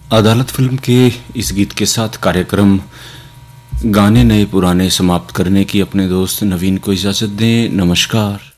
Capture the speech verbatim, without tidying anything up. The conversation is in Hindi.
अदालत फिल्म के इस गीत के साथ कार्यक्रम गाने नए पुराने समाप्त करने की अपने दोस्त नवीन को इजाजत दें। नमस्कार।